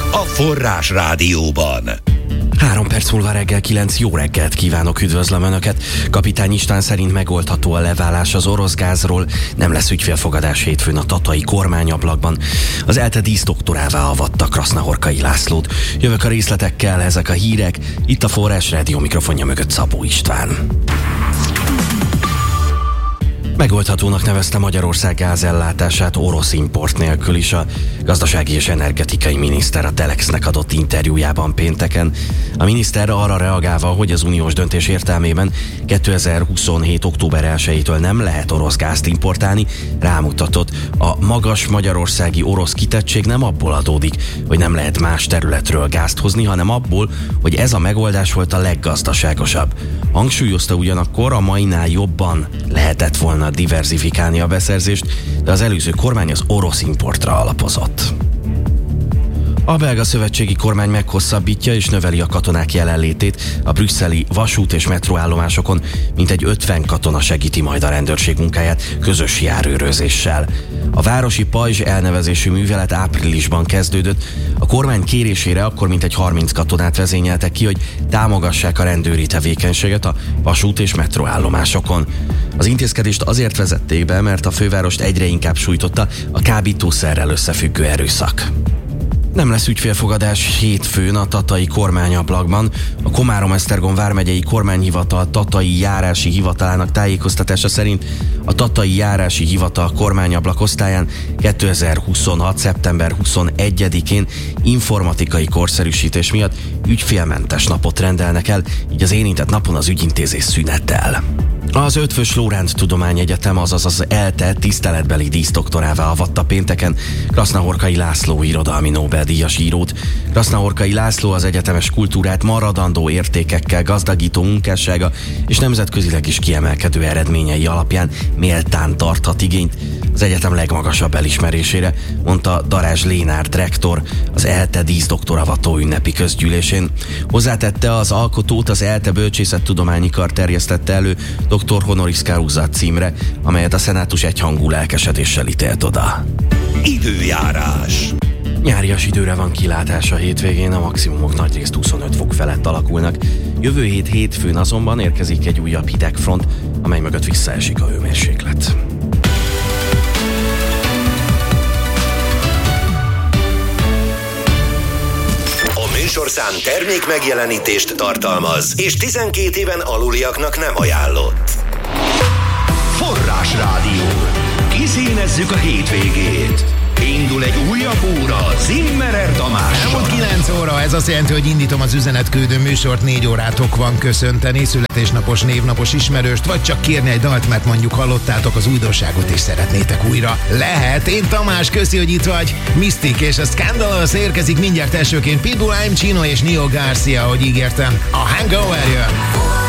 a Forrás Rádióban. 3 perc múlva reggel 9, jó reggelt kívánok, üdvözlöm Önöket. Kapitány István szerint megoldható a leválás az orosz gázról, nem lesz ügyfélfogadás hétfőn a tatai kormányablakban. Az ELTE díszdoktorává avatta Krasznahorkai Lászlót. Jövök a részletekkel, ezek a hírek, itt a Forrás Rádió mikrofonja mögött Szabó István. Megoldhatónak nevezte Magyarország gázellátását orosz import nélkül is. A gazdasági és energetikai miniszter a Telexnek adott interjújában pénteken. A miniszter arra reagálva, hogy az uniós döntés értelmében 2027. október 1-től nem lehet orosz gázt importálni, rámutatott, a magas magyarországi orosz kitettség nem abból adódik, hogy nem lehet más területről gázt hozni, hanem abból, hogy ez a megoldás volt a leggazdaságosabb. Hangsúlyozta ugyanakkor, a mainál jobban lehetett volna diverzifikálni a beszerzést, de az előző kormány az orosz importra alapozott. A belga szövetségi kormány meghosszabbítja és növeli a katonák jelenlétét a brüsszeli vasút- és metróállomásokon, mintegy 50 katona segíti majd a rendőrség munkáját közös járőrözéssel. A városi pajzs elnevezésű művelet áprilisban kezdődött. A kormány kérésére akkor mintegy 30 katonát vezényeltek ki, hogy támogassák a rendőri tevékenységet a vasút- és metróállomásokon. Az intézkedést azért vezették be, mert a fővárost egyre inkább sújtotta a kábítószerrel összefüggő erőszak. Nem lesz ügyfélfogadás hétfőn a tatai kormányablakban. A Komárom-Esztergom vármegyei kormányhivatal tatai járási hivatalának tájékoztatása szerint a tatai járási hivatal kormányablak osztályán 2026. szeptember 21-én informatikai korszerűsítés miatt ügyfélmentes napot rendelnek el, így az érintett napon az ügyintézés szünetel. Az Eötvös Loránd Tudományegyetem, azaz az ELTE tiszteletbeli díszdoktorává avatta pénteken Krasznahorkai László irodalmi Nobel-díjas írót. Krasznahorkai László az egyetemes kultúrát maradandó értékekkel gazdagító munkássága és nemzetközileg is kiemelkedő eredményei alapján méltán tarthat igényt az egyetem legmagasabb elismerésére, mondta Darázs Lénárd rektor az ELTE díszdoktoravató ünnepi közgyűlésén. Hozzátette, az alkotót az ELTE bölcsészettudományi kar terjesztette elő Dr. Honoris Causa címre, amelyet a szenátus egyhangú lelkesedéssel ítélt oda. Időjárás. Nyárias időre van kilátás a hétvégén, a maximumok nagyrészt 25 fok felett alakulnak. Jövő hét hétfőn azonban érkezik egy újabb hidegfront, amely mögött visszaesik a hőmérséklet. Műsorszám termék megjelenítést tartalmaz, és 12 éven aluliaknak nem ajánlott. Forrás Rádió. Kiszínezzük a hétvégét. Indul egy újabb óra Zimmerer Tamással. Elmúlt 9 óra, ez azt jelenti, hogy indítom az üzenetküldő műsort, 4 órátok van köszönteni születésnapos, névnapos ismerőst, vagy csak kérni egy dalt, mert mondjuk hallottátok az újdonságot és szeretnétek újra. Lehet, én Tamás, köszi, hogy itt vagy. Mystic és a Scandalous érkezik mindjárt elsőként, Pitbull, I'm Chino és Neo Garcia, ahogy ígértem. A Hangover jön.